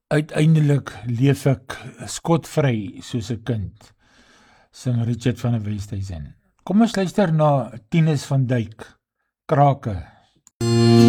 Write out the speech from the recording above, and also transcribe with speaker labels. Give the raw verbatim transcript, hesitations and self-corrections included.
Speaker 1: Uiteindelik leef ek skotvry soos 'n kind, sing Richard van der Westhuizen. Kom ons luister na Tinus van Duyk, Krake.